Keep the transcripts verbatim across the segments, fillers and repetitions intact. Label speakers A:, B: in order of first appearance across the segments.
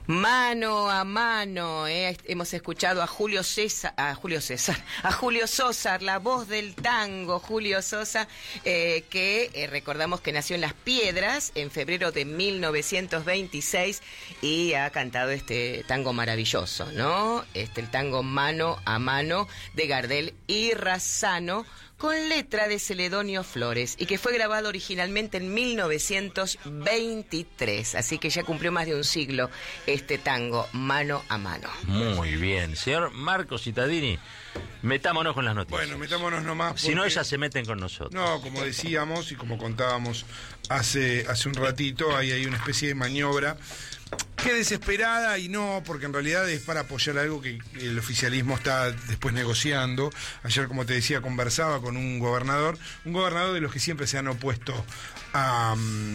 A: Mano a mano, eh. Hemos escuchado a Julio César, a Julio César, a Julio Sosa, la voz del tango, Julio Sosa, eh, que eh, recordamos que nació en Las Piedras en febrero de mil novecientos veintiséis y ha cantado este tango maravilloso, ¿no? Este, el tango Mano a Mano de Gardel y Razzano, con letra de Celedonio Flores, y que fue grabado originalmente en mil novecientos veintitrés, así que ya cumplió más de un siglo este tango Mano a Mano.
B: Muy bien, señor Marco Cittadini, metámonos con las noticias.
C: Bueno, metámonos nomás porque...
B: Si no, ellas se meten con nosotros.
C: No, como decíamos y como contábamos hace, hace un ratito, ahí hay una especie de maniobra que desesperada y no, porque en realidad es para apoyar algo que el oficialismo está después negociando. Ayer, como te decía, conversaba con un gobernador, un gobernador de los que siempre se han opuesto a...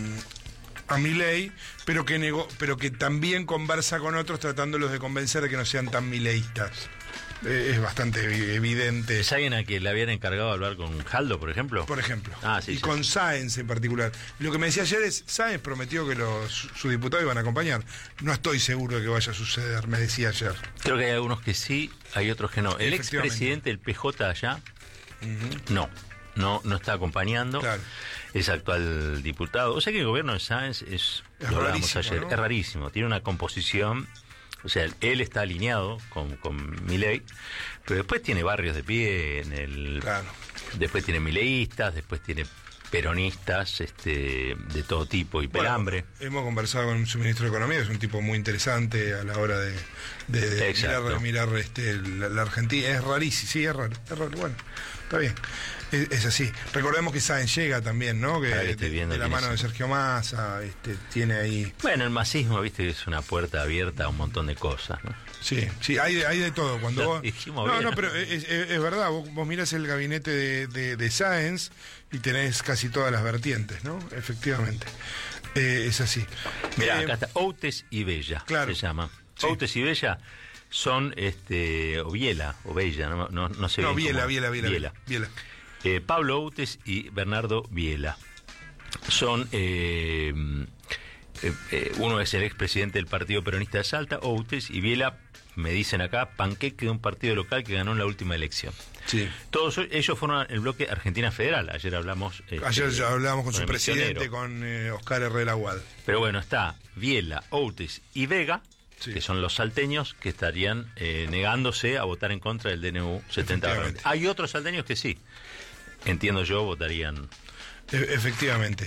C: a Milei, pero que negó, pero que también conversa con otros tratándolos de convencer de que no sean tan mileístas. Eh, es bastante evidente.
B: ¿Es alguien a quien le habían encargado de hablar con Jaldo, por ejemplo?
C: Por ejemplo.
B: Ah, sí,
C: y
B: sí.
C: con Sáenz en particular. Lo que me decía ayer es, Sáenz prometió que los, sus diputados iban a acompañar. No estoy seguro de que vaya a suceder, me decía ayer.
B: Creo que hay algunos que sí, hay otros que no. El expresidente del P J allá, uh-huh. no. No, no está acompañando, claro. Es actual diputado. O sea que el gobierno de Sáenz es,
C: es
B: lo hablamos ayer,
C: ¿no?
B: Es rarísimo, tiene una composición, o sea, él está alineado con, con Milei, pero después tiene barrios de pie en el,
C: claro. Después
B: tiene mileístas, después tiene peronistas, este, de todo tipo y pelambre.
C: Bueno, hemos conversado con su ministro de Economía, es un tipo muy interesante a la hora de, de, de mirar, mirar este, la, la Argentina. Es rarísimo, sí, es raro, es raro. Bueno, está bien, es, es así. Recordemos que Sáenz llega también, ¿no? Que, que de, de la mano de Sergio Massa, este, tiene ahí...
B: Bueno, el masismo, viste, es una puerta abierta a un montón de cosas, ¿no?
C: Sí, sí, hay, hay de todo. Cuando vos... No,
B: bien.
C: no, pero es, es, es verdad, vos, vos mirás el gabinete de, de, de Sáenz y tenés casi todas las vertientes, ¿no? Efectivamente. Eh, es así.
B: Mirá,
C: eh,
B: acá está Outes y Bella,
C: claro,
B: se llama.
C: Sí.
B: Outes y Bella son, este, o Biela, o Bella, no, no, no sé
C: no,
B: bien
C: Biela,
B: cómo.
C: Biela, Biela,
B: Biela.
C: Biela.
B: Eh, Pablo Outes y Bernardo Biela. Son... Eh, eh, eh, uno es el expresidente del Partido Peronista de Salta, Outes, y Biela, me dicen acá, panqueque de un partido local que ganó en la última elección.
C: Sí.
B: Todos ellos fueron el bloque Argentina Federal. Ayer hablamos... Este,
C: Ayer ya hablábamos con, con su presidente,
B: misionero.
C: con eh, Oscar Herrera Guad.
B: Pero bueno, está Biela, Outes y Vega, sí. que son los salteños que estarían eh, negándose a votar en contra del D N U setenta. Hay otros salteños que sí, entiendo yo, votarían...
C: E- efectivamente.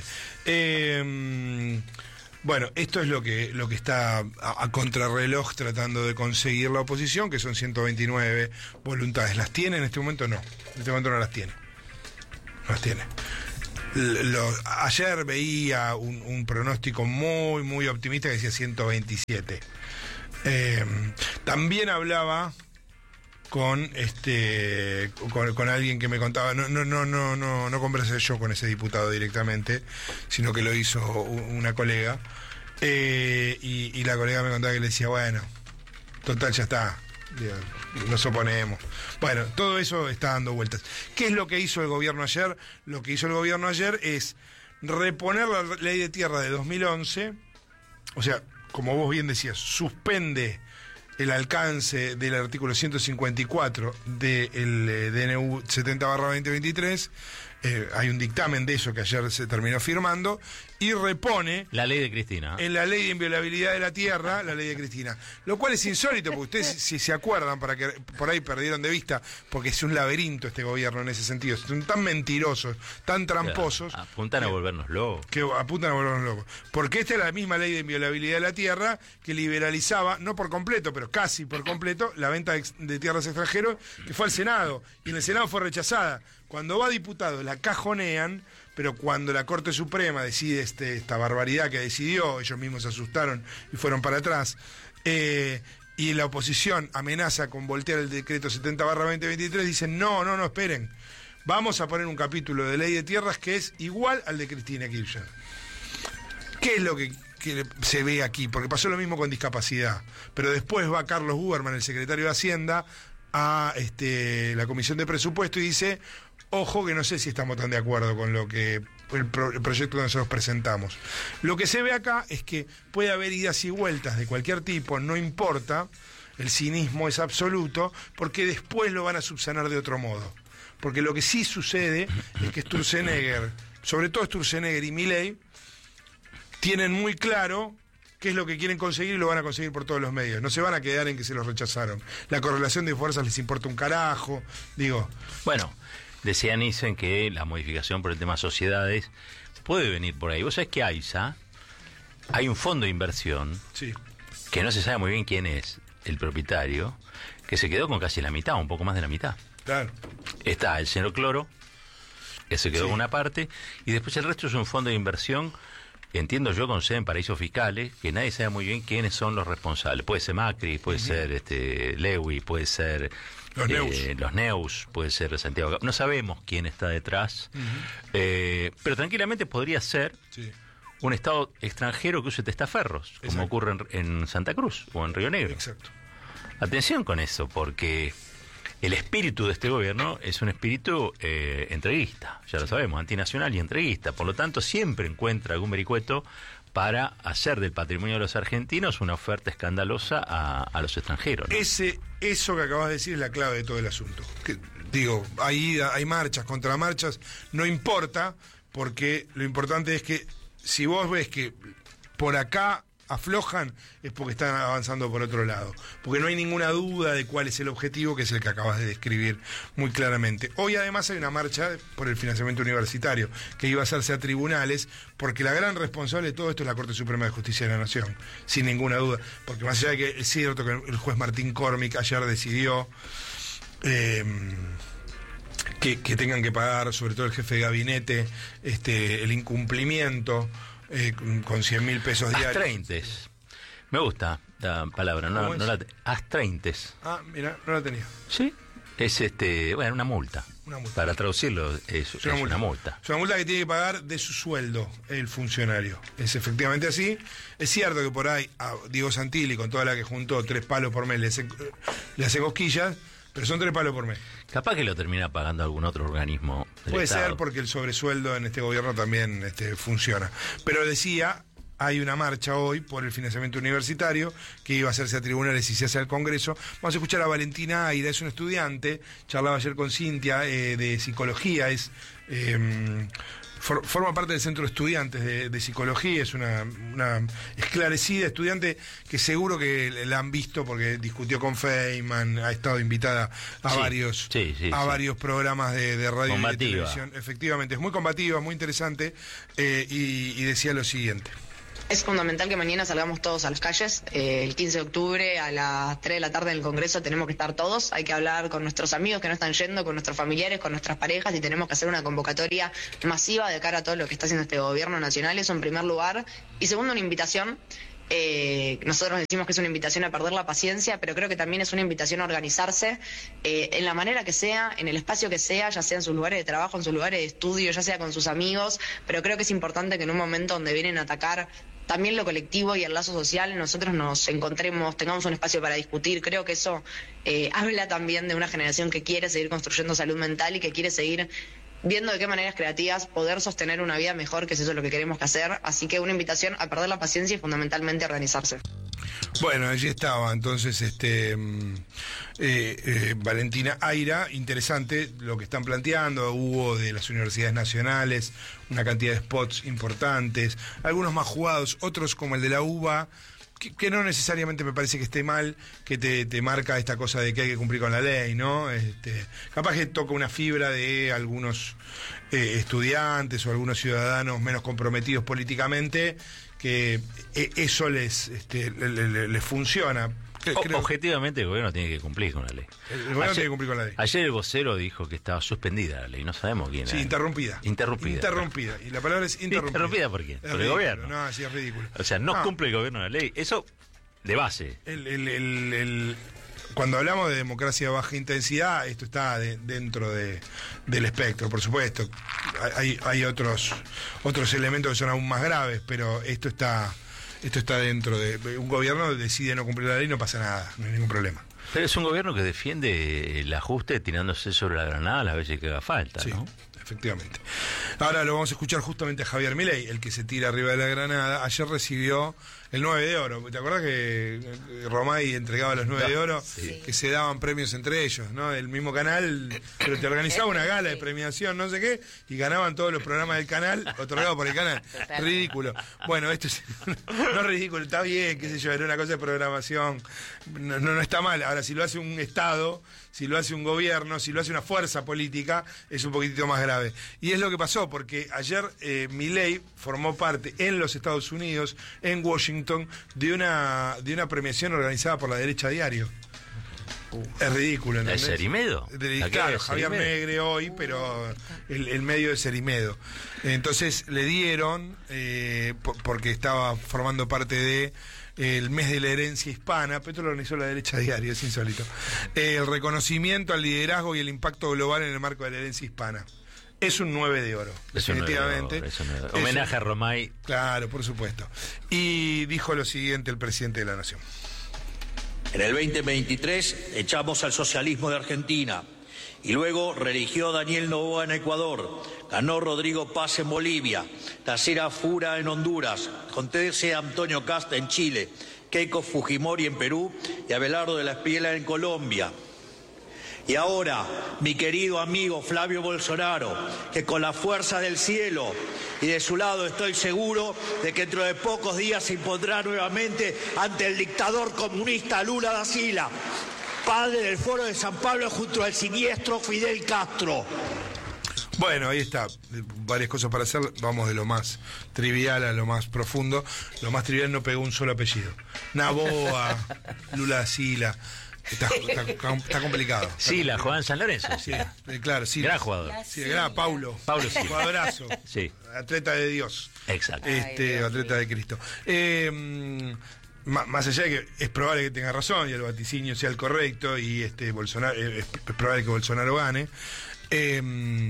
C: Eh... Bueno, esto es lo que lo que está a, a contrarreloj tratando de conseguir la oposición, que son ciento veintinueve voluntades. ¿Las tiene en este momento? No. En este momento no las tiene. No las tiene. Lo, ayer veía un, un pronóstico muy, muy optimista que decía ciento veintisiete. Eh, también hablaba con este con, con alguien que me contaba, no no no no no no conversé yo con ese diputado directamente, sino que lo hizo una colega, eh, y, y la colega me contaba que le decía, bueno, total, ya está, nos oponemos. Bueno, todo eso está dando vueltas. ¿Qué es lo que hizo el gobierno ayer? Lo que hizo el gobierno ayer es reponer la ley de tierra de dos mil once, o sea, como vos bien decías, suspende el alcance del artículo ciento cincuenta y cuatro del eh, D N U setenta barra veinte veintitrés, eh, hay un dictamen de eso que ayer se terminó firmando, y repone...
B: La ley de Cristina.
C: En la ley de inviolabilidad de la tierra, la ley de Cristina. Lo cual es insólito, porque ustedes, si se acuerdan, para que por ahí perdieron de vista, porque es un laberinto este gobierno en ese sentido, son tan mentirosos, tan tramposos...
B: Claro, apuntan que, a volvernos locos.
C: Que apuntan a volvernos locos. Porque esta es la misma ley de inviolabilidad de la tierra que liberalizaba, no por completo, pero casi por completo, la venta de, de tierras extranjeros, que fue al Senado, y en el Senado fue rechazada. Cuando va a diputados la cajonean, pero cuando la Corte Suprema decide este, esta barbaridad que decidió, ellos mismos se asustaron y fueron para atrás, eh, y la oposición amenaza con voltear el decreto setenta barra veinte veintitrés, dicen, no, no, no, esperen, vamos a poner un capítulo de ley de tierras que es igual al de Cristina Kirchner. ¿Qué es lo que, que se ve aquí? Porque pasó lo mismo con discapacidad, pero después va Carlos Buberman, el secretario de Hacienda, a este, la Comisión de Presupuesto y dice, Ojo que no sé si estamos tan de acuerdo con lo que el, pro, el proyecto que nosotros presentamos. Lo que se ve acá es que puede haber idas y vueltas de cualquier tipo, no importa, el cinismo es absoluto, porque después lo van a subsanar de otro modo. Porque lo que sí sucede es que Sturzenegger, sobre todo Sturzenegger y Milei, tienen muy claro qué es lo que quieren conseguir y lo van a conseguir por todos los medios. No se van a quedar en que se los rechazaron. La correlación de fuerzas les importa un carajo, digo.
B: Bueno, decían dicen que la modificación por el tema sociedades puede venir por ahí. Vos sabés que AISA, hay un fondo de inversión,
C: sí,
B: que no se sabe muy bien quién es el propietario, que se quedó con casi la mitad, un poco más de la mitad.
C: Claro.
B: Está el señor Cloro, que se quedó
C: Sí.
B: con una parte, y después el resto es un fondo de inversión, entiendo yo, con sede en paraísos fiscales, que nadie sabe muy bien quiénes son los responsables. Puede ser Macri, puede uh-huh. ser este Lewy, puede ser
C: los,
B: eh,
C: Neus.
B: los Neus, puede ser Santiago. No sabemos quién está detrás, uh-huh. eh, pero tranquilamente podría ser sí. un Estado extranjero que use testaferros, Exacto. como ocurre en, en Santa Cruz o en Río Negro.
C: Exacto.
B: Atención con eso, porque el espíritu de este gobierno es un espíritu eh, entreguista, ya lo sabemos, antinacional y entreguista. Por lo tanto, siempre encuentra algún vericueto para hacer del patrimonio de los argentinos una oferta escandalosa a, a los extranjeros, ¿no?
C: Ese, eso que acabas de decir es la clave de todo el asunto. Que, digo, hay, hay marchas, contramarchas, no importa, porque lo importante es que si vos ves que por acá aflojan, es porque están avanzando por otro lado, porque no hay ninguna duda de cuál es el objetivo, que es el que acabas de describir muy claramente. Hoy además hay una marcha por el financiamiento universitario que iba a hacerse a tribunales, porque la gran responsable de todo esto es la Corte Suprema de Justicia de la Nación, sin ninguna duda, porque más allá de que es cierto que el juez Martín Cormick ayer decidió eh, que, que tengan que pagar, sobre todo el jefe de gabinete, este, el incumplimiento Eh, con cien mil pesos diarios.
B: Astreintes. Me gusta la palabra, no, no la te... Astreintes.
C: Ah, mira, no la tenía.
B: Sí. Es este, bueno, una multa. Una multa. Para traducirlo, es, es, una, es multa. una multa.
C: Es una multa que tiene que pagar de su sueldo el funcionario. Es efectivamente así. Es cierto que por ahí a Diego Santilli, con toda la que juntó, tres palos por mes, le hace, le hace cosquillas, pero son tres palos por mes.
B: Capaz que lo termina pagando algún otro organismo del
C: Puede
B: Estado.
C: ser, porque el sobresueldo en este gobierno también este, funciona. Pero decía, hay una marcha hoy por el financiamiento universitario que iba a hacerse a tribunales y se hace al Congreso. Vamos a escuchar a Valentina Aira, es una estudiante, charlaba ayer con Cintia, eh, de psicología, es... Eh, For, forma parte del Centro de Estudiantes de, de Psicología, es una, una esclarecida estudiante que seguro que la han visto porque discutió con Feynman, ha estado invitada a sí, varios
B: sí, sí,
C: a
B: sí.
C: varios programas de, de radio
B: combativa.
C: y de televisión. Efectivamente, es muy combativa, muy interesante, eh, y, y decía lo siguiente.
D: Es fundamental que mañana salgamos todos a las calles. Eh, el quince de octubre a las tres de la tarde en el Congreso tenemos que estar todos. Hay que hablar con nuestros amigos que no están yendo, con nuestros familiares, con nuestras parejas, y tenemos que hacer una convocatoria masiva de cara a todo lo que está haciendo este gobierno nacional. Eso en primer lugar. Y segundo, una invitación. Eh, nosotros decimos que es una invitación a perder la paciencia, pero creo que también es una invitación a organizarse eh, en la manera que sea, en el espacio que sea, ya sea en sus lugares de trabajo, en sus lugares de estudio, ya sea con sus amigos, pero creo que es importante que en un momento donde vienen a atacar también lo colectivo y el lazo social, nosotros nos encontremos, tengamos un espacio para discutir. Creo que eso eh, habla también de una generación que quiere seguir construyendo salud mental y que quiere seguir viendo de qué maneras creativas poder sostener una vida mejor, que es eso lo que queremos hacer. Así que una invitación a perder la paciencia y fundamentalmente a organizarse.
C: Bueno, allí estaba entonces este eh, eh, Valentina Aira. Interesante lo que están planteando. Hubo de las universidades nacionales una cantidad de spots importantes, algunos más jugados, otros como el de la U B A, Que, que no necesariamente me parece que esté mal, que te, te marca esta cosa de que hay que cumplir con la ley, ¿no? Este, capaz que toca una fibra de algunos eh, estudiantes o algunos ciudadanos menos comprometidos políticamente, que eh, eso les, este, les, les, les funciona.
B: O, objetivamente el gobierno tiene que cumplir con la ley.
C: El gobierno ayer, tiene que cumplir con la ley.
B: Ayer el vocero dijo que estaba suspendida la ley, no sabemos quién
C: Sí,
B: era.
C: interrumpida.
B: Interrumpida.
C: Interrumpida. Y la palabra es interrumpida.
B: ¿Interrumpida por quién?
C: Es
B: por el
C: ridículo.
B: gobierno.
C: No, sí, es ridículo.
B: O sea, no,
C: no
B: cumple el gobierno la ley. Eso de base.
C: El, el, el, el, cuando hablamos de democracia de baja intensidad, esto está de, dentro de, del espectro, por supuesto. Hay, hay otros, otros elementos que son aún más graves, pero esto está... Esto está dentro de... Un gobierno decide no cumplir la ley, no pasa nada, no hay ningún problema.
B: Pero es un gobierno que defiende el ajuste tirándose sobre la granada las veces que haga falta,
C: sí,
B: ¿no?
C: Efectivamente. Ahora lo vamos a escuchar justamente a Javier Milei, el que se tira arriba de la granada. Ayer recibió el nueve de oro. ¿Te acordás que Romay entregaba los nueve de oro?
B: Sí.
C: Que se daban premios entre ellos, ¿no? El mismo canal, pero te organizaba una gala de premiación, no sé qué, y ganaban todos los programas del canal, otorgados por el canal. Ridículo. Bueno, esto es, no es ridículo, está bien, qué sé yo, era una cosa de programación. No, no, no está mal. Ahora, si lo hace un Estado, si lo hace un gobierno, si lo hace una fuerza política, es un poquitito más grave. Y es lo que pasó, porque ayer eh, Milei formó parte en los Estados Unidos, en Washington, de una de una premiación organizada por la Derecha Diario. Uh, es ridículo, ¿entendés?
B: ¿Es Cerimedo?
C: De, claro, Javier Negre hoy, pero el, el medio de Cerimedo. Entonces le dieron, eh, por, porque estaba formando parte de el mes de la herencia hispana, pero esto lo organizó la Derecha Diario, es insólito, eh, el reconocimiento al liderazgo y el impacto global en el marco de la herencia hispana. Es un nueve de oro,
B: es
C: definitivamente.
B: Un nueve, es un nueve. Homenaje
C: un,
B: a Romay.
C: Claro, por supuesto. Y dijo lo siguiente el presidente de la Nación.
E: En el veinte veintitrés echamos al socialismo de Argentina y luego reeligió Daniel Noboa en Ecuador, ganó Rodrigo Paz en Bolivia, Tacera Fura en Honduras, José Antonio Kast en Chile, Keiko Fujimori en Perú y Abelardo de la Espriella en Colombia. Y ahora, mi querido amigo Flavio Bolsonaro, que con la fuerza del cielo y de su lado estoy seguro de que dentro de pocos días se impondrá nuevamente ante el dictador comunista Lula da Silva, padre del Foro de San Pablo junto al siniestro Fidel Castro.
C: Bueno, ahí está, varias cosas para hacer, vamos de lo más trivial a lo más profundo. Lo más trivial, no pegó un solo apellido. Noboa, Lula da Silva. Está, está, está complicado.
B: Sí, la Juan San Lorenzo.
C: Sí, claro, sí.
B: Gran jugador.
C: Sí, gran Paulo.
B: Paulo sí.
C: Jugadorazo.
B: Sí.
C: Atleta de Dios.
B: Exacto.
C: Este,
A: Ay,
C: atleta de Cristo. Eh, más allá de que es probable que tenga razón y el vaticinio sea el correcto y este Bolsonaro es probable que Bolsonaro gane. Eh,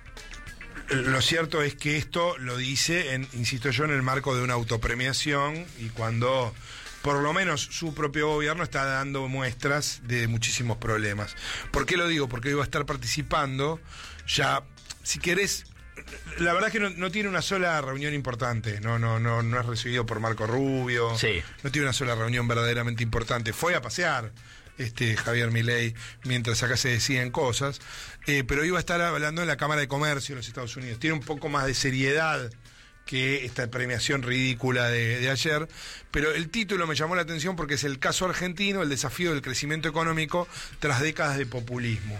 C: Lo cierto es que esto lo dice, en, insisto yo, en el marco de una autopremiación y cuando por lo menos su propio gobierno está dando muestras de muchísimos problemas. ¿Por qué lo digo? Porque hoy va a estar participando ya, si querés, la verdad es que no, no tiene una sola reunión importante, no, no, no, no es recibido por Marco Rubio,
B: sí.
C: No tiene una sola reunión verdaderamente importante, fue a pasear este Javier Milei mientras acá se deciden cosas, eh, pero iba a estar hablando en la Cámara de Comercio de los Estados Unidos. Tiene un poco más de seriedad que esta premiación ridícula de, de ayer, pero el título me llamó la atención porque es el caso argentino, el desafío del crecimiento económico tras décadas de populismo.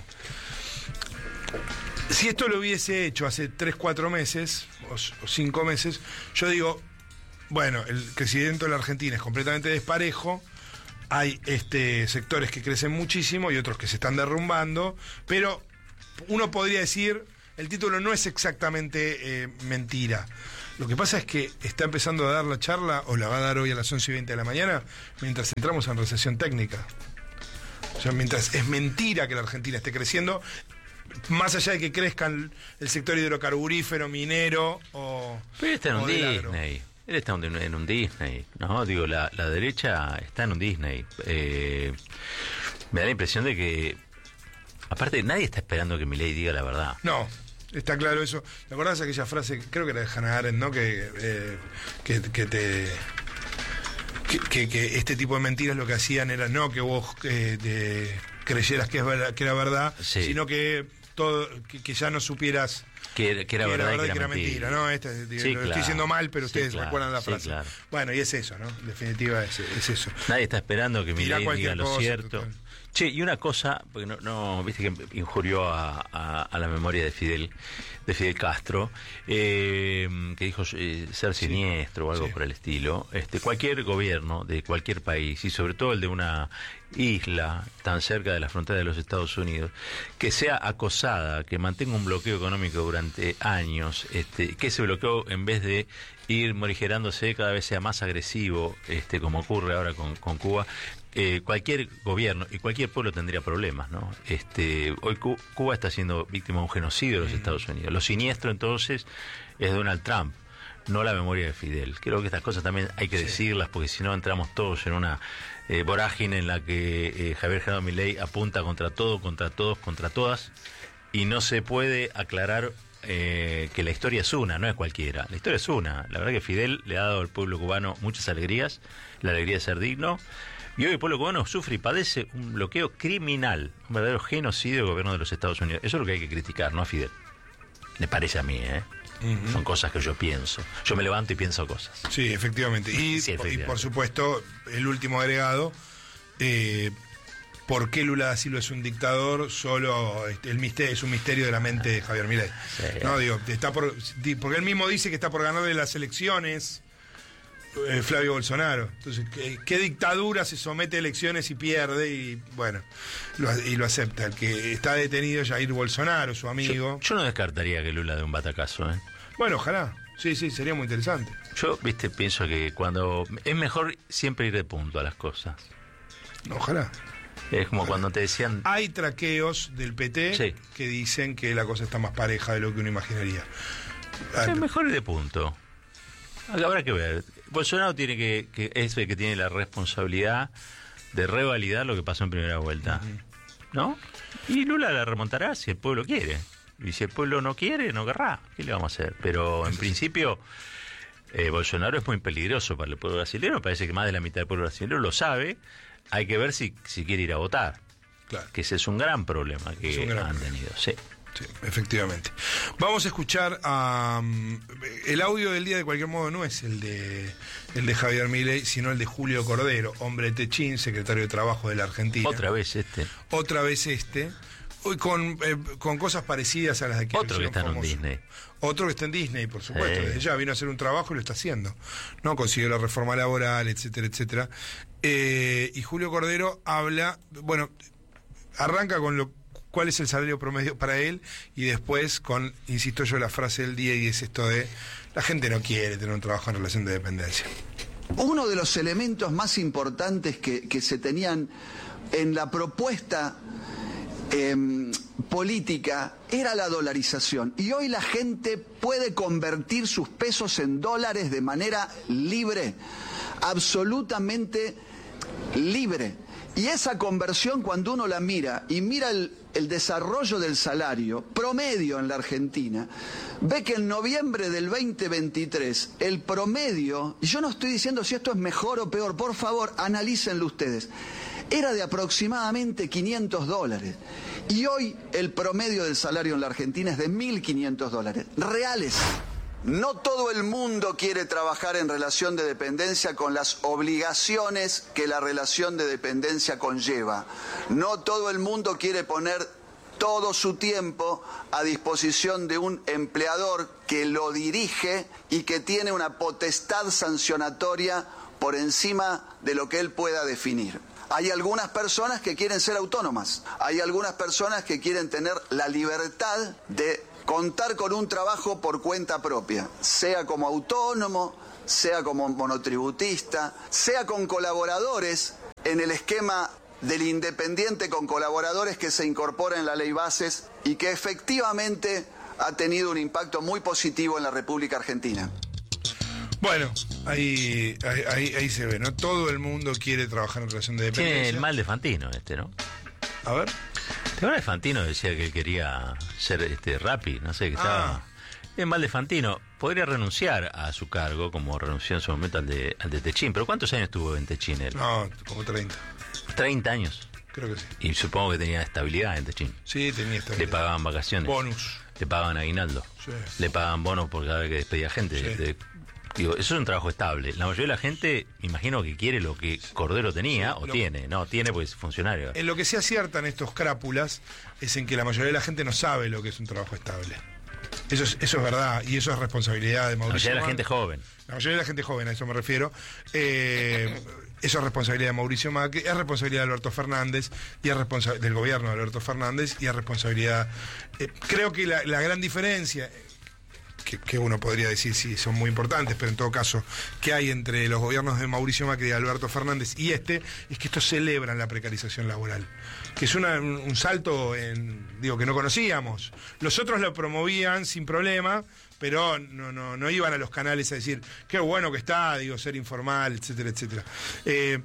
C: Si esto lo hubiese hecho hace tres, cuatro meses o, o cinco meses, yo digo, bueno, el crecimiento de la Argentina es completamente desparejo. Hay este, sectores que crecen muchísimo y otros que se están derrumbando, pero uno podría decir, el título no es exactamente eh, mentira. Lo que pasa es que está empezando a dar la charla, o la va a dar hoy a las once y veinte de la mañana, mientras entramos en recesión técnica. O sea, mientras es mentira que la Argentina esté creciendo, más allá de que crezcan el sector hidrocarburífero, minero o...
B: Pero está en
C: o
B: un
C: del agro.
B: Disney. Él está en un, en un Disney, ¿no? Digo, la, la derecha está en un Disney. Eh, me da la impresión de que, aparte, nadie está esperando que Milei diga la verdad.
C: No, está claro eso. ¿Te acordás de aquella frase, creo que era de Hannah Arendt, ¿no? Que, eh, que, que te... Que, que, que este tipo de mentiras lo que hacían era no que vos eh, te creyeras que, es verdad, que era verdad,
B: sí. Sino
C: que, todo, que, que ya no supieras...
B: Que, que era
C: que
B: verdad
C: era
B: y que era
C: mentira,
B: mentira,
C: ¿no? Este,
B: sí,
C: lo
B: claro.
C: estoy diciendo mal, pero
B: Sí,
C: ustedes
B: claro,
C: recuerdan la
B: sí,
C: frase.
B: claro.
C: Bueno, y es eso, ¿no? En definitiva es, es eso.
B: Nadie está esperando que
C: Dirá
B: Milei
C: cualquier
B: diga lo
C: cosa,
B: cierto.
C: total.
B: Che, y una cosa, porque no, no viste que injurió a, a, a la memoria de Fidel, de Fidel Castro, eh, que dijo eh, ser siniestro o algo
C: sí.
B: por el estilo. Este, cualquier gobierno de cualquier país, y sobre todo el de una isla tan cerca de la frontera de los Estados Unidos, que sea acosada, que mantenga un bloqueo económico durante años, este, que ese bloqueo, en vez de ir morigerándose, cada vez sea más agresivo, este, como ocurre ahora con, con Cuba. Eh, cualquier gobierno y cualquier pueblo tendría problemas, ¿no? Este, hoy Cu- Cuba está siendo víctima de un genocidio de los Estados Unidos. Lo siniestro entonces es Donald Trump, no la memoria de Fidel. Creo que estas cosas también hay que sí. decirlas, porque si no entramos todos en una eh, vorágine en la que eh, Javier Gerardo Milei apunta contra todo, contra todos, contra todas, y no se puede aclarar eh, que la historia es una, no es cualquiera. La historia es una. La verdad que Fidel le ha dado al pueblo cubano muchas alegrías, la alegría de ser digno, y hoy el pueblo cubano sufre y padece un bloqueo criminal, un verdadero genocidio del gobierno de los Estados Unidos. Eso es lo que hay que criticar, no a Fidel. Me parece a mí, ¿eh? Uh-huh. Son cosas que yo pienso. Yo me levanto y pienso cosas.
C: Sí, efectivamente. Y, sí, efectivamente. y por supuesto, el último agregado, eh, ¿por qué Lula da Silva es un dictador? Solo el misterio, es un misterio de la mente de Javier Milei. Sí. No, digo, está por, porque él mismo dice que está por ganarle las elecciones eh, Flavio Bolsonaro. Entonces, ¿qué, ¿qué dictadura se somete a elecciones y pierde? Y bueno, lo, y lo acepta. El que está detenido es Jair Bolsonaro, su amigo.
B: Yo, yo no descartaría que Lula dé un batacazo, ¿eh?
C: Bueno, ojalá. Sí, sí, sería muy interesante.
B: Yo, viste, pienso que cuando... Es mejor siempre ir de punto a las cosas.
C: Ojalá.
B: Es como cuando te decían...
C: Hay traqueos del P T sí. que dicen que la cosa está más pareja de lo que uno imaginaría.
B: Es mejor ir de punto. Habrá que ver. Bolsonaro tiene que, que es el que tiene la responsabilidad de revalidar lo que pasó en primera vuelta. Uh-huh. ¿No? Y Lula la remontará si el pueblo quiere. Y si el pueblo no quiere, no querrá. ¿Qué le vamos a hacer? Pero en principio, eh, Bolsonaro es muy peligroso para el pueblo brasileño. Parece que más de la mitad del pueblo brasileño lo sabe. Hay que ver si, si quiere ir a votar. Claro. Que ese es un gran problema que un gran han problema. tenido. Sí.
C: Sí, efectivamente. Vamos a escuchar um, el audio del día. De cualquier modo no es el de el de Javier Milei, sino el de Julio Cordero, hombre de Techín, secretario de Trabajo de la Argentina.
B: Otra vez este.
C: Otra vez este. Hoy con, eh, con cosas parecidas a las de que
B: Otro que está famoso. en Disney.
C: Otro que está en Disney, por supuesto. Eh. Desde ya vino a hacer un trabajo y lo está haciendo. No consiguió la reforma laboral, etcétera, etcétera. Eh, y Julio Cordero habla, bueno, arranca con lo cuál es el salario promedio para él y después con, insisto yo, la frase del día, y es esto de la gente no quiere tener un trabajo en relación de dependencia.
F: Uno de los elementos más importantes que, que se tenían en la propuesta eh, política era la dolarización, y hoy la gente puede convertir sus pesos en dólares de manera libre, absolutamente libre. Y esa conversión, cuando uno la mira y mira el, el desarrollo del salario promedio en la Argentina, ve que en noviembre del veinte veintitrés el promedio, y yo no estoy diciendo si esto es mejor o peor, por favor, analícenlo ustedes, era de aproximadamente quinientos dólares. Y hoy el promedio del salario en la Argentina es de mil quinientos dólares, reales. No todo el mundo quiere trabajar en relación de dependencia con las obligaciones que la relación de dependencia conlleva. No todo el mundo quiere poner todo su tiempo a disposición de un empleador que lo dirige y que tiene una potestad sancionatoria por encima de lo que él pueda definir. Hay algunas personas que quieren ser autónomas, hay algunas personas que quieren tener la libertad de contar con un trabajo por cuenta propia, sea como autónomo, sea como monotributista, sea con colaboradores en el esquema del independiente con colaboradores que se incorpora en la ley Bases y que efectivamente ha tenido un impacto muy positivo en la República Argentina.
C: Bueno, ahí, ahí, ahí se ve, ¿no? Todo el mundo quiere trabajar en relación de dependencia.
B: Tiene el mal de Fantino este, ¿no?
C: A ver.
B: Ahora Fantino decía que quería ser este Rappi, no sé, que estaba... Ah. Es mal de Fantino. Podría renunciar a su cargo, como renunció en su momento al de, al de Techín. ¿Pero cuántos años estuvo en Techín él?
C: No, como treinta.
B: ¿treinta años?
C: Creo que sí.
B: Y supongo que tenía estabilidad en Techín.
C: Sí, tenía estabilidad.
B: Le pagaban vacaciones.
C: Bonus.
B: Le pagaban aguinaldo. Sí. Le pagaban bonos por cada vez que despedía gente. Sí. De, digo, eso es un trabajo estable. La mayoría de la gente, me imagino que quiere lo que Cordero tenía, sí, o lo, tiene. No, tiene pues es funcionario.
C: En lo que se aciertan estos crápulas es en que la mayoría de la gente no sabe lo que es un trabajo estable. Eso es, eso es verdad, y eso es responsabilidad de Mauricio.
B: La mayoría de la gente joven.
C: La mayoría de la gente joven, a eso me refiero. Eh, eso es responsabilidad de Mauricio Macri, es responsabilidad de Alberto Fernández, y es responsabilidad del gobierno de Alberto Fernández, y es responsabilidad... Eh, creo que la, la gran diferencia... que, que uno podría decir sí son muy importantes, pero en todo caso, que hay entre los gobiernos de Mauricio Macri y Alberto Fernández y este, es que estos celebran la precarización laboral, que es una, un, un salto en, digo, que no conocíamos. Los otros lo promovían sin problema, pero no, no, no iban a los canales a decir qué bueno que está, digo, ser informal, etcétera, etcétera. Eh,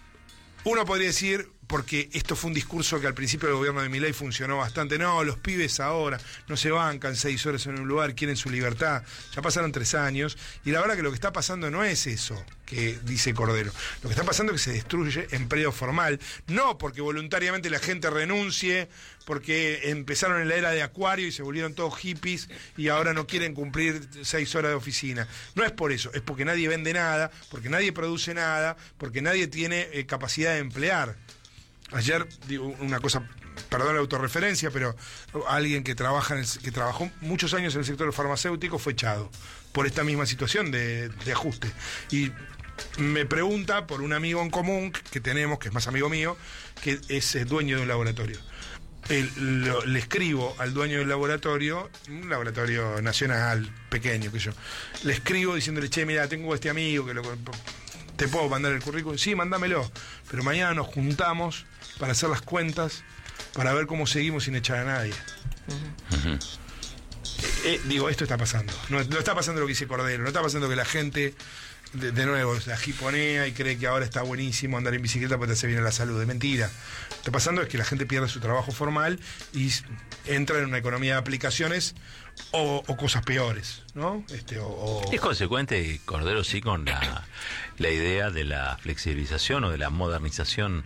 C: uno podría decir, porque esto fue un discurso que al principio del gobierno de Milei funcionó bastante, no, los pibes ahora no se bancan seis horas en un lugar, quieren su libertad, ya pasaron tres años, y la verdad que lo que está pasando no es eso que dice Cordero, lo que está pasando es que se destruye empleo formal, no porque voluntariamente la gente renuncie, porque empezaron en la era de Acuario y se volvieron todos hippies y ahora no quieren cumplir seis horas de oficina, no es por eso, es porque nadie vende nada, porque nadie produce nada, porque nadie tiene eh, capacidad de emplear. Ayer, digo una cosa, perdón la autorreferencia, pero alguien que trabaja en el, que trabajó muchos años en el sector farmacéutico fue echado por esta misma situación de, de ajuste. Y me pregunta por un amigo en común que tenemos, que es más amigo mío, que es dueño de un laboratorio. El, lo, le escribo al dueño del laboratorio, un laboratorio nacional, pequeño que yo, le escribo diciéndole, che, mira, tengo este amigo que lo... ¿Te puedo mandar el currículum? Sí, mándamelo. Pero mañana nos juntamos para hacer las cuentas, para ver cómo seguimos sin echar a nadie. Uh-huh. eh, eh, digo, esto está pasando. No, no está pasando lo que dice Cordero, no está pasando que la gente, de, de nuevo, la jiponea y cree que ahora está buenísimo andar en bicicleta porque te hace bien a la salud. Es mentira. Lo que está pasando es que la gente pierde su trabajo formal y entra en una economía de aplicaciones o, o cosas peores, ¿no? Este, o, o...
B: Es consecuente, Cordero, sí, con la, la idea de la flexibilización o de la modernización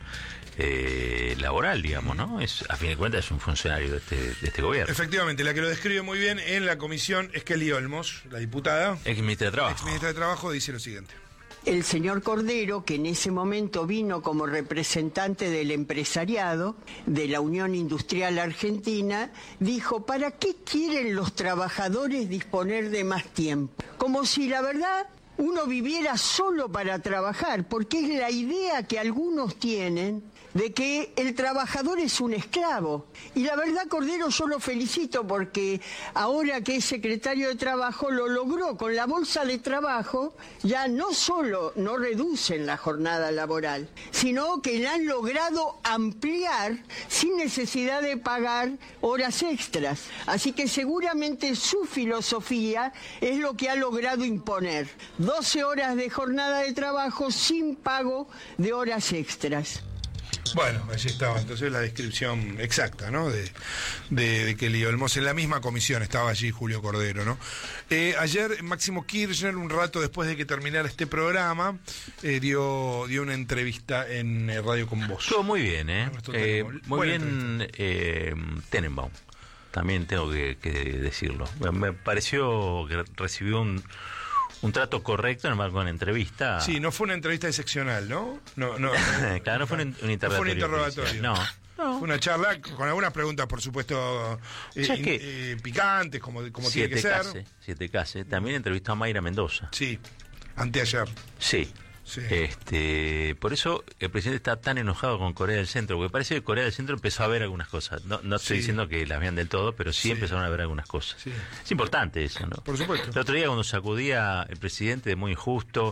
B: eh, laboral, digamos, ¿no? Es, a fin de cuentas es un funcionario de este, de este gobierno.
C: Efectivamente, la que lo describe muy bien en la comisión es Kelly Olmos, la diputada.
B: Ex ministra de Trabajo.
C: Ex ministra de Trabajo, dice lo siguiente.
G: El señor Cordero, que en ese momento vino como representante del empresariado de la Unión Industrial Argentina, dijo, ¿para qué quieren los trabajadores disponer de más tiempo? Como si la verdad uno viviera solo para trabajar, porque es la idea que algunos tienen de que el trabajador es un esclavo. Y la verdad, Cordero, yo lo felicito porque ahora que es secretario de Trabajo lo logró. Con la bolsa de trabajo ya no solo no reducen la jornada laboral, sino que la han logrado ampliar sin necesidad de pagar horas extras. Así que seguramente su filosofía es lo que ha logrado imponer. doce horas de jornada de trabajo sin pago de horas extras.
C: Bueno, allí estaba entonces la descripción exacta, ¿no? De, de, de Kelly Olmos. En la misma comisión estaba allí Julio Cordero, ¿no? Eh, ayer Máximo Kirchner, un rato después de que terminara este programa, eh, dio, dio una entrevista en eh, Radio Con Voz.
B: Estuvo muy bien, ¿eh? eh muy Buena bien eh, Tenenbaum. También tengo que, que decirlo. Me pareció que recibió un... un trato correcto en el marco de una entrevista.
C: Sí, no fue una entrevista excepcional, ¿no? No, no.
B: Claro, no fue un, un interrogatorio.
C: No fue un interrogatorio.
B: No. No.
C: Fue una charla con algunas preguntas, por supuesto, eh,
B: que
C: eh, picantes, como, como tiene que
B: case,
C: ser.
B: Siete Case. También entrevistó a Mayra Mendoza.
C: Sí, anteayer.
B: Sí. Sí. Este, por eso el presidente está tan enojado con Corea del Centro, porque parece que Corea del Centro empezó a ver algunas cosas. No, no estoy sí. diciendo que las vean del todo, pero sí, sí. empezaron a ver algunas cosas. Sí. Es importante eso, ¿no?
C: Por supuesto.
B: El otro día cuando sacudía el presidente de muy injusto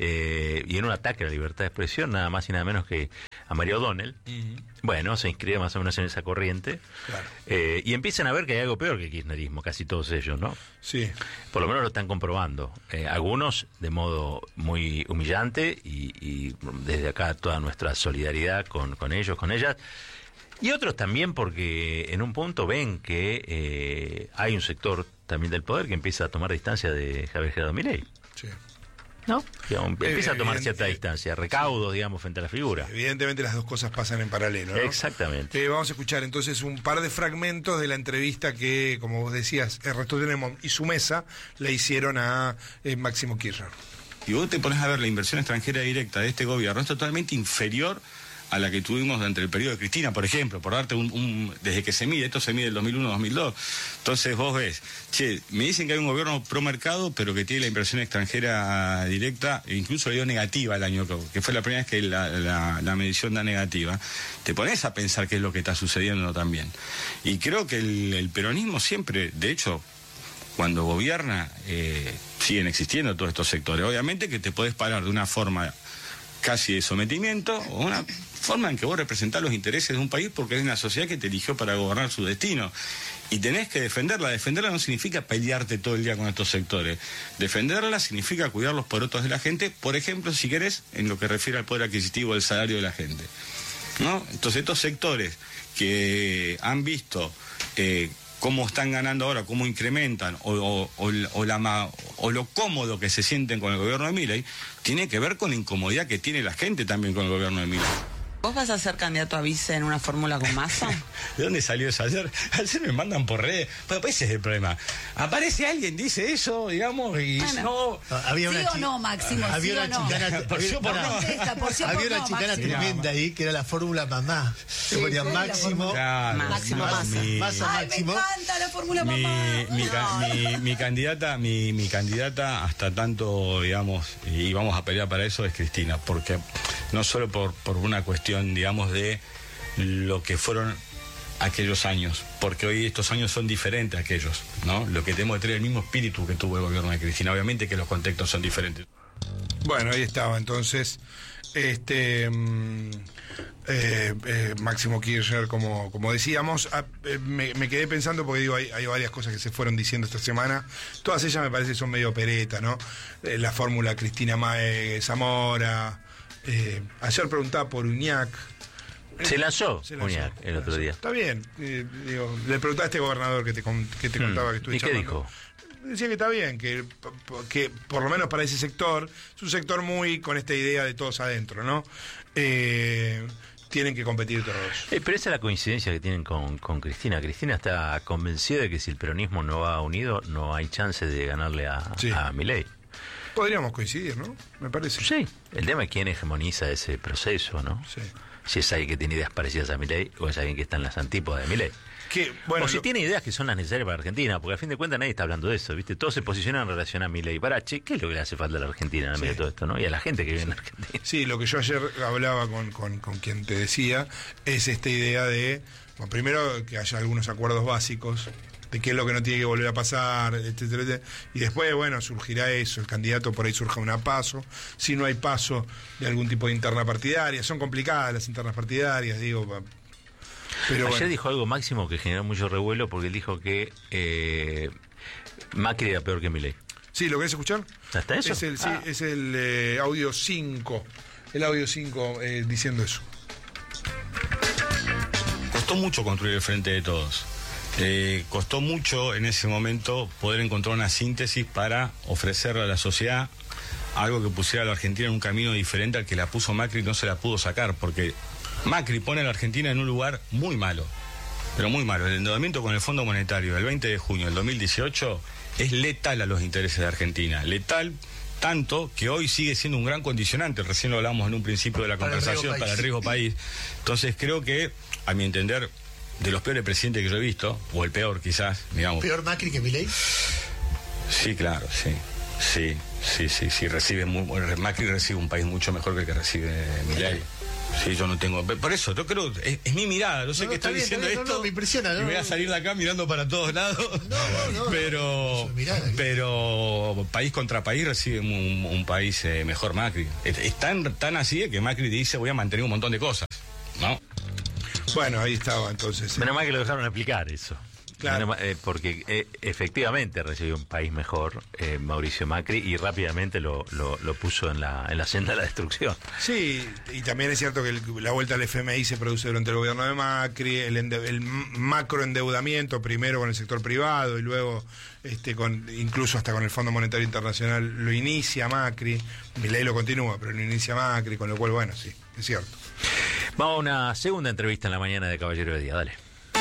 B: eh, y en un ataque a la libertad de expresión, nada más y nada menos que a María O'Donnell, uh-huh. bueno, se inscribe más o menos en esa corriente, claro. eh, y empiezan a ver que hay algo peor que el kirchnerismo, casi todos ellos, ¿no?
C: Sí.
B: Por lo menos lo están comprobando. Eh, algunos de modo muy humillante y, y desde acá toda nuestra solidaridad con, con ellos, con ellas. Y otros también porque en un punto ven que eh, hay un sector también del poder que empieza a tomar distancia de Javier Gerardo Milei. Sí. ¿No? Digamos, empieza a tomar cierta distancia, recaudos, digamos, frente a la figura.
C: Evidentemente las dos cosas pasan en paralelo, ¿no?
B: Exactamente.
C: Eh, vamos a escuchar entonces un par de fragmentos de la entrevista que, como vos decías, Ernesto Tenenbaum y su mesa le hicieron a eh, Máximo Kirchner.
H: Y vos te pones a ver la inversión extranjera directa de este gobierno, es totalmente inferior a la que tuvimos durante el periodo de Cristina, por ejemplo, por darte un, un... desde que se mide, esto se mide del dos mil uno a dos mil dos. Entonces vos ves, che, me dicen que hay un gobierno pro mercado, pero que tiene la inversión extranjera directa, e incluso le dio negativa el año que fue la primera vez que la, la, la medición da negativa. Te pones a pensar qué es lo que está sucediendo también. Y creo que el, el peronismo siempre, de hecho, cuando gobierna, eh, siguen existiendo todos estos sectores. Obviamente que te podés parar de una forma casi de sometimiento o una forma en que vos representás los intereses de un país porque es una sociedad que te eligió para gobernar su destino. Y tenés que defenderla. Defenderla no significa pelearte todo el día con estos sectores. Defenderla significa cuidar los porotos de la gente, por ejemplo, si querés, en lo que refiere al poder adquisitivo del salario de la gente, ¿no? Entonces estos sectores que han visto eh, cómo están ganando ahora, cómo incrementan, o, o, o, o, la, o lo cómodo que se sienten con el gobierno de Milei, tiene que ver con la incomodidad que tiene la gente también con el gobierno de Milei.
I: ¿Vos vas a ser candidato a vice en una fórmula con Massa?
H: ¿De dónde salió eso? Ayer, ayer me mandan por redes. Bueno, pues ese es el problema. Aparece alguien, dice eso, digamos, y
J: bueno. no... Había una
K: ¿Sí o no, Máximo?
J: Había
K: ¿Sí
J: una
K: o no?
J: chicana,
H: por sí o por no.
K: Contesta, por sí o
J: había
K: por
J: una
K: no,
J: chicana
K: Máximo.
J: tremenda ahí, que era la fórmula mamá. Se
K: Sí,
J: ponía
K: sí,
J: Máximo.
H: Claro,
I: Máximo
H: mi-
I: Massa.
H: mi-
J: Massa,
K: Ay,
J: Máximo.
K: me encanta la fórmula
H: Mi,
K: mamá.
H: mi, ca- mi, mi candidata, mi, mi candidata hasta tanto, digamos, y vamos a pelear para eso, es Cristina, porque no solo por, por una cuestión, digamos, de lo que fueron aquellos años, porque hoy estos años son diferentes a aquellos, ¿no? Lo que tenemos que tener el mismo espíritu que tuvo el gobierno de Cristina, obviamente que los contextos son diferentes.
C: Bueno, ahí estaba entonces este mm, eh, eh, Máximo Kirchner, como, como decíamos. Ah, eh, me, me quedé pensando porque digo, hay, hay varias cosas que se fueron diciendo esta semana, todas ellas me parece son medio pereta, ¿no? Eh, la fórmula Cristina Mae Zamora, eh, ayer preguntaba por Uñac.
B: Se lanzó,
C: Se lanzó,
B: Uñac, el otro día.
C: Está bien, eh, digo, le preguntaba a este gobernador que te, con- que te
B: Mm.
C: contaba que estuve
B: ¿Y qué
C: charlando.
B: dijo?
C: Decía que está bien, que, que por lo menos para ese sector, es un sector muy con esta idea de todos adentro, ¿no? Eh, tienen que competir todos.
B: Eh, pero esa es la coincidencia que tienen con, con Cristina. Cristina está convencida de que si el peronismo no va unido, no hay chance de ganarle a,
C: Sí.
B: a Milei.
C: Podríamos coincidir, ¿no? Me parece.
B: Sí, el tema es quién hegemoniza ese proceso, ¿no?
C: Sí.
B: Si es alguien que tiene ideas parecidas a Milei o es alguien que está en las antípodas de Milei.
C: Que, bueno,
B: o si
C: lo-
B: tiene ideas que son las necesarias para Argentina, porque a fin de cuentas nadie está hablando de eso, ¿viste? Todos se posicionan en relación a Milei. Para, che, ¿qué es lo que le hace falta a la Argentina en el medio de todo esto, no? Y a la gente que vive en Argentina.
C: Sí, lo que yo ayer hablaba con, con, con quien te decía es esta idea de, bueno, primero que haya algunos acuerdos básicos de qué es lo que no tiene que volver a pasar, etcétera, etcétera. Y después, bueno, surgirá eso, el candidato por ahí surja una paso, si no hay paso de algún tipo de interna partidaria, son complicadas las internas partidarias, digo, pa- pero
B: Ayer
C: bueno.
B: dijo algo Máximo que generó mucho revuelo porque él dijo que eh, Macri era peor que Milei.
C: Sí, ¿lo querés escuchar?
B: ¿Hasta eso?
C: Es el, sí,
B: Ah.
C: es el eh, audio cinco, el audio cinco eh, diciendo eso.
H: Costó mucho construir el frente de todos. Eh, costó mucho en ese momento poder encontrar una síntesis para ofrecerle a la sociedad algo que pusiera a la Argentina en un camino diferente al que la puso Macri y no se la pudo sacar, porque Macri pone a la Argentina en un lugar muy malo, pero muy malo. El endeudamiento con el Fondo Monetario del veinte de junio del dos mil dieciocho es letal a los intereses de Argentina, letal tanto que hoy sigue siendo un gran condicionante, recién lo hablamos en un principio de la
J: Para el riesgo
H: conversación,
J: país.
H: para el riesgo país. Entonces creo que, a mi entender, de los peores presidentes que yo he visto, o el peor quizás, digamos.
J: ¿Peor Macri que Milei?
H: Sí, claro, sí. Sí, sí, sí, sí. Recibe muy, Macri recibe un país mucho mejor que el que recibe Milei. Sí, yo no tengo... Por eso, yo creo... Es, es mi mirada, no sé
J: No,
H: qué
J: está
H: estoy
J: bien,
H: diciendo
J: está bien,
H: esto.
J: no, no, me impresiona, no,
H: y voy a
J: no.
H: salir de acá mirando para todos lados.
J: No, no, no.
H: Pero...
J: Eso, mirá, aquí.
H: pero país contra país recibe un, un país eh, mejor Macri. Es, es tan, tan así de que Macri dice voy a mantener un montón de cosas, ¿no?
C: Bueno, ahí estaba entonces. eh.
B: Menos mal que lo dejaron explicar eso.
C: Claro.
B: Menos mal, eh, porque eh, efectivamente recibió un país mejor eh, Mauricio Macri y rápidamente lo, lo, lo puso en la, en la senda de la destrucción.
C: Sí, y también es cierto que el- la vuelta al F M I se produce durante el gobierno de Macri, el, ende- el macroendeudamiento primero con el sector privado y luego este con incluso hasta con el Fondo Monetario Internacional lo inicia Macri, Milei lo continúa, pero lo inicia Macri, con lo cual, bueno, sí, es cierto.
B: Vamos a una segunda entrevista en la mañana de Caballero de Día, dale.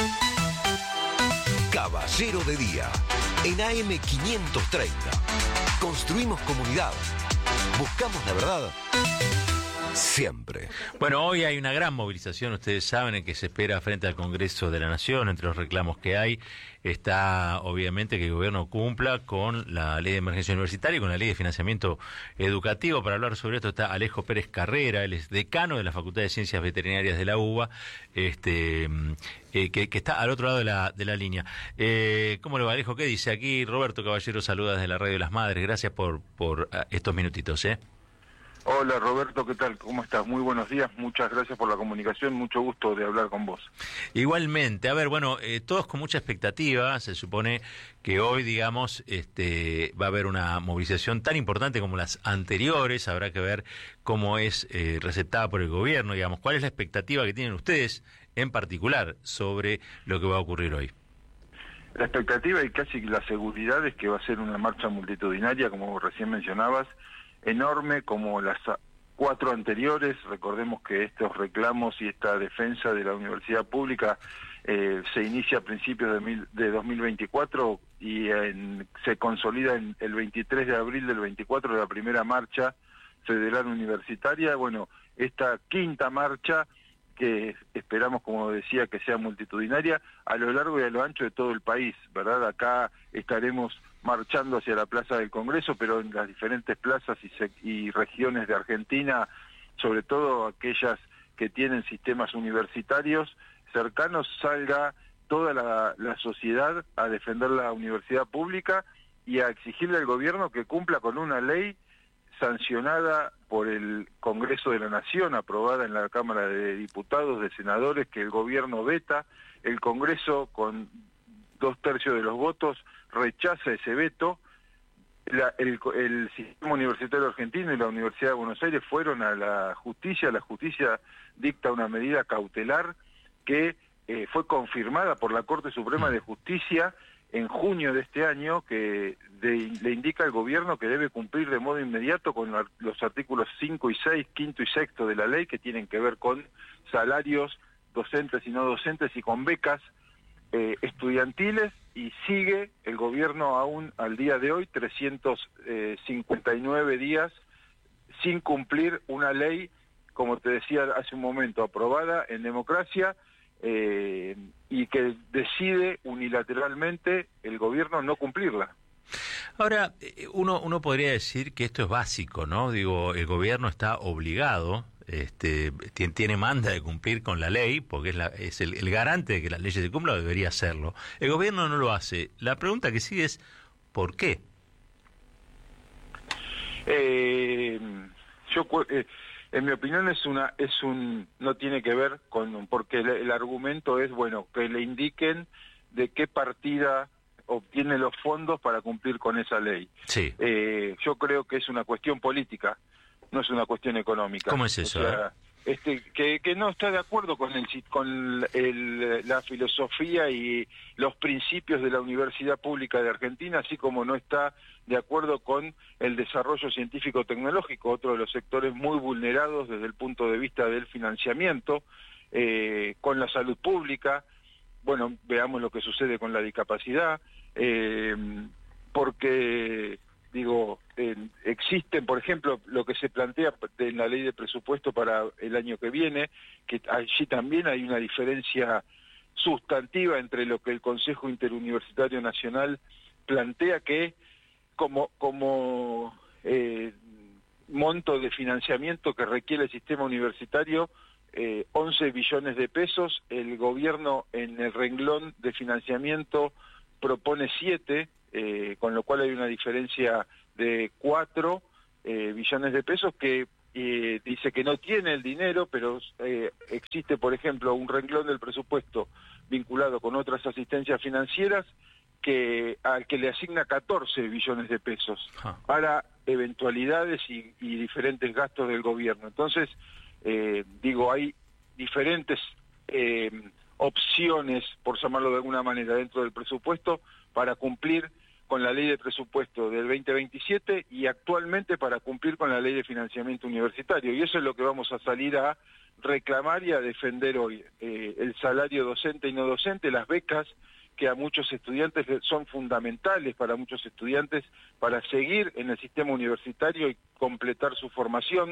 L: Caballero de Día, en A M quinientos treinta. Construimos comunidad. Buscamos la verdad siempre.
B: Bueno, hoy hay una gran movilización, ustedes saben, en que se espera frente al Congreso de la Nación. Entre los reclamos que hay está, obviamente, que el gobierno cumpla con la ley de emergencia universitaria y con la ley de financiamiento educativo. Para hablar sobre esto está Alejo Pérez Carrera, él es decano de la Facultad de Ciencias Veterinarias de la UBA, este, eh, que, que está al otro lado de la, de la línea. Eh, ¿Cómo le va, Alejo? ¿Qué dice? Aquí Roberto Caballero saluda desde la Radio de las Madres. Gracias por, por estos minutitos, ¿eh?
K: Hola Roberto, ¿qué tal? ¿Cómo estás? Muy buenos días, muchas gracias por la comunicación, mucho gusto de hablar con vos.
B: Igualmente, a ver, bueno, eh, todos con mucha expectativa, se supone que hoy, digamos, este, va a haber una movilización tan importante como las anteriores, habrá que ver cómo es eh, receptada por el gobierno, digamos, cuál es la expectativa que tienen ustedes en particular sobre lo que va a ocurrir hoy.
K: La expectativa y casi la seguridad es que va a ser una marcha multitudinaria, como recién mencionabas, enorme como las cuatro anteriores. Recordemos que estos reclamos y esta defensa de la universidad pública eh, se inicia a principios de, mil, de dos mil veinticuatro y en, se consolida en el veintitrés de abril del veinticuatro de la primera marcha federal universitaria. Bueno, esta quinta marcha que esperamos, como decía, que sea multitudinaria a lo largo y a lo ancho de todo el país, ¿verdad? Acá estaremos marchando hacia la Plaza del Congreso, pero en las diferentes plazas y, se, y regiones de Argentina, sobre todo aquellas que tienen sistemas universitarios cercanos, salga toda la, la sociedad a defender la universidad pública y a exigirle al gobierno que cumpla con una ley sancionada por el Congreso de la Nación, aprobada en la Cámara de Diputados, de Senadores, que el gobierno veta. El Congreso, con dos tercios de los votos, rechaza ese veto. La, el, el sistema universitario argentino y la Universidad de Buenos Aires fueron a la justicia. La justicia dicta una medida cautelar que eh, fue confirmada por la Corte Suprema de Justicia en junio de este año, que de, le indica al gobierno que debe cumplir de modo inmediato con la, los artículos cinco y seis, quinto y sexto de la ley, que tienen que ver con salarios docentes y no docentes y con becas eh, estudiantiles, y sigue el gobierno aún al día de hoy, trescientos cincuenta y nueve días, sin cumplir una ley, como te decía hace un momento, aprobada en democracia, eh, y que decide unilateralmente el gobierno no cumplirla.
B: Ahora, uno uno podría decir que esto es básico, ¿no? Digo, el gobierno está obligado, este, tiene, tiene manda de cumplir con la ley, porque es, la, es el, el garante de que las leyes se cumplan, o debería hacerlo. El gobierno no lo hace. La pregunta que sigue es, ¿por qué?
K: Eh, yo... Eh, En mi opinión es una es un no tiene que ver con porque el, el argumento es bueno que le indiquen de qué partida obtiene los fondos para cumplir con esa ley. Sí. Eh, yo creo que es una cuestión política, no es una cuestión económica.
B: ¿Cómo es eso?
K: O sea, este que, que no está de acuerdo con el con el, la filosofía y los principios de la Universidad Pública de Argentina, así como no está de acuerdo con el desarrollo científico-tecnológico, otro de los sectores muy vulnerados desde el punto de vista del financiamiento, eh, con la salud pública. Bueno, veamos lo que sucede con la discapacidad, eh, porque, digo, eh, existen, por ejemplo, lo que se plantea en la ley de presupuesto para el año que viene, que allí también hay una diferencia sustantiva entre lo que el Consejo Interuniversitario Nacional plantea que como como eh, monto de financiamiento que requiere el sistema universitario, eh, once billones de pesos, el gobierno en el renglón de financiamiento propone siete, eh, con lo cual hay una diferencia de cuatro eh, billones de pesos que eh, dice que no tiene el dinero, pero eh, existe, por ejemplo, un renglón del presupuesto vinculado con otras asistencias financieras que al que le asigna catorce billones de pesos para eventualidades y, y diferentes gastos del gobierno. Entonces, eh, digo, hay diferentes eh, opciones, por llamarlo de alguna manera, dentro del presupuesto para cumplir con la ley de presupuesto del veinte veintisiete y actualmente para cumplir con la ley de financiamiento universitario. Y eso es lo que vamos a salir a reclamar y a defender hoy. Eh, el salario docente y no docente, las becas, que a muchos estudiantes son fundamentales para muchos estudiantes para seguir en el sistema universitario y completar su formación.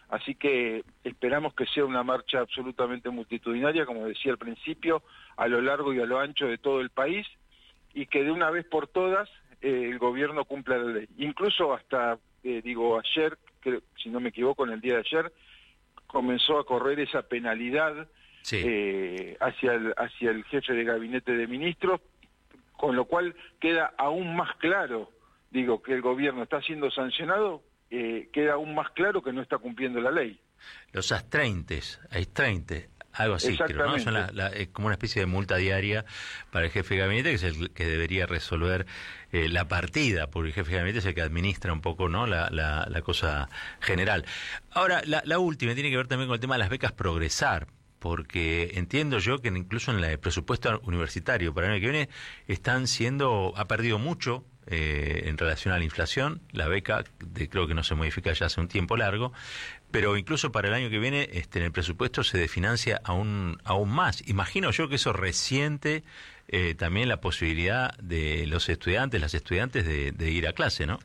K: así que esperamos que sea una marcha absolutamente multitudinaria, como decía al principio, a lo largo y a lo ancho de todo el país, y que de una vez por todas eh, el gobierno cumpla la ley. Incluso hasta, eh, digo, ayer, que, si no me equivoco, en el día de ayer, comenzó a correr esa penalidad sí. eh, hacia, el, hacia el jefe de gabinete de ministros, con lo cual queda aún más claro, digo, que el gobierno está siendo sancionado, eh, queda aún más claro que no está cumpliendo la ley.
B: Los astreintes, astreintes, algo así, creo, ¿no? Son la, la, eh, como una especie de multa diaria para el jefe de gabinete, que es el que debería resolver eh, la partida, porque el jefe de gabinete es el que administra un poco, ¿no?, la, la, la cosa general. Ahora, la, la última tiene que ver también con el tema de las becas Progresar, porque entiendo yo que incluso en el presupuesto universitario para el año que viene están siendo, ha perdido mucho eh, en relación a la inflación, la beca de, creo que no se modifica ya hace un tiempo largo, pero incluso para el año que viene este, en el presupuesto se desfinancia aún, aún más. Imagino yo que eso resiente eh, también la posibilidad de los estudiantes, las estudiantes de, de ir a clase, ¿no?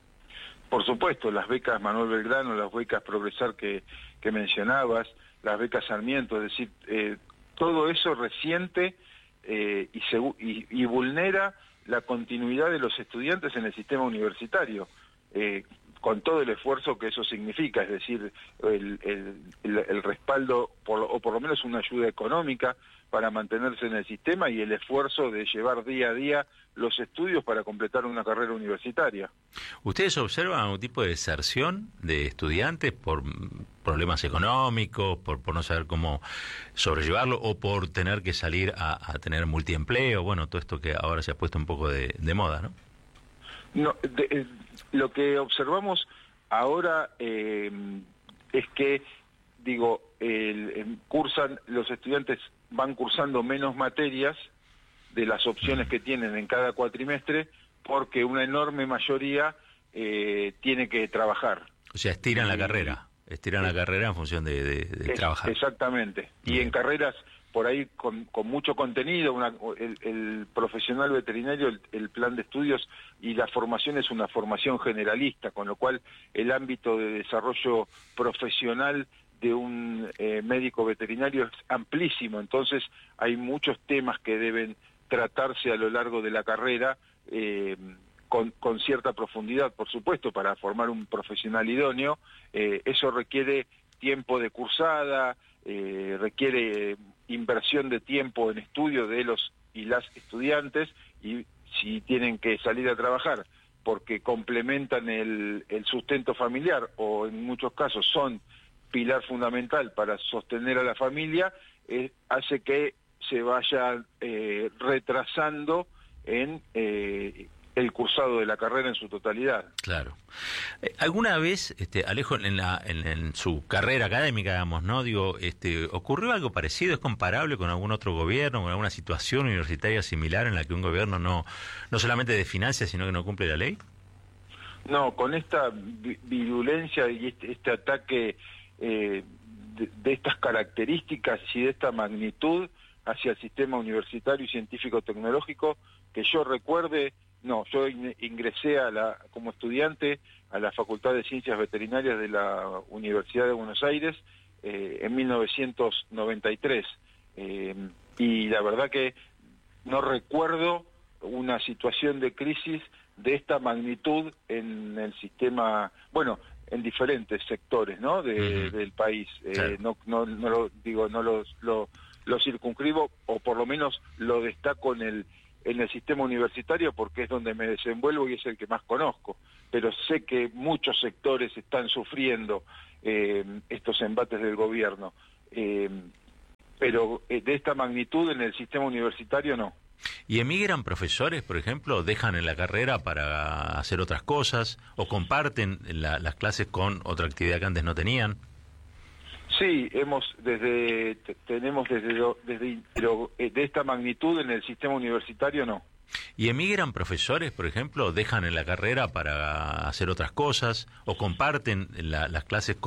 K: Por supuesto, las becas Manuel Belgrano, las becas Progresar que, que mencionabas, las becas Sarmiento, es decir, eh, todo eso resiente eh, y, se, y, y vulnera la continuidad de los estudiantes en el sistema universitario, eh, con todo el esfuerzo que eso significa, es decir, el, el, el, el respaldo, por, o por lo menos una ayuda económica para mantenerse en el sistema y el esfuerzo de llevar día a día los estudios para completar una carrera universitaria.
B: ¿Ustedes observan algún tipo de deserción de estudiantes por problemas económicos, por, por no saber cómo sobrellevarlo o por tener que salir a, a tener multiempleo? Bueno, todo esto que ahora se ha puesto un poco de, de moda, ¿no?
K: No, de, de, lo que observamos ahora eh, es que, digo, el, el, cursan, los estudiantes van cursando menos materias de las opciones que tienen en cada cuatrimestre, porque una enorme mayoría eh, tiene que trabajar.
B: O sea, estiran y, la carrera, estiran eh, la carrera en función de, de, de
K: es,
B: trabajar.
K: Exactamente, y en carreras por ahí con, con mucho contenido, una, el, el profesional veterinario, el, el plan de estudios y la formación es una formación generalista, con lo cual el ámbito de desarrollo profesional de un eh, médico veterinario es amplísimo, entonces hay muchos temas que deben tratarse a lo largo de la carrera eh, con, con cierta profundidad, por supuesto, para formar un profesional idóneo. Eh, eso requiere tiempo de cursada, eh, requiere inversión de tiempo en estudio de los y las estudiantes, y si tienen que salir a trabajar porque complementan el, el sustento familiar o en muchos casos son pilar fundamental para sostener a la familia, eh, hace que se vaya eh, retrasando en eh, el cursado de la carrera en su totalidad.
B: Claro. Eh, ¿Alguna vez, este, Alejo, en, la, en, en su carrera académica, digamos, ¿no? Digo, este, ¿ocurrió algo parecido? ¿Es comparable con algún otro gobierno, con alguna situación universitaria similar en la que un gobierno no, no solamente desfinancia, sino que no cumple la ley?
K: No, con esta virulencia y este, este ataque eh, de, de estas características y de esta magnitud hacia el sistema universitario y científico-tecnológico, que yo recuerde, no, yo ingresé a la, como estudiante a la Facultad de Ciencias Veterinarias de la Universidad de Buenos Aires eh, en mil novecientos noventa y tres, eh, y la verdad que no recuerdo una situación de crisis de esta magnitud en el sistema, bueno, en diferentes sectores, ¿no?, de, uh-huh. del país. Eh, claro. No, no, no lo digo, no los, lo, lo circunscribo, o por lo menos lo destaco en el en el sistema universitario porque es donde me desenvuelvo y es el que más conozco, pero sé que muchos sectores están sufriendo eh, estos embates del gobierno, eh, pero de esta magnitud en el sistema universitario no.
B: ¿Y emigran profesores, por ejemplo, dejan en la carrera para hacer otras cosas o comparten la, las clases con otra actividad que antes no tenían?
K: Sí, hemos desde tenemos desde lo, desde pero de esta magnitud en el sistema universitario no.
B: ¿Y emigran profesores, por ejemplo, dejan en la carrera para hacer otras cosas o comparten la, las clases con